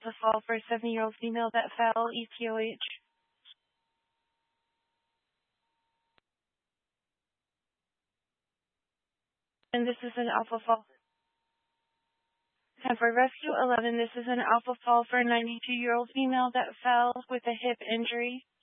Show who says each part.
Speaker 1: alpha fall for a 70-year-old female that fell, ETOH. And this is an alpha fall. Time for rescue 11. This is an alpha fall for a 92-year-old female that fell with a hip injury.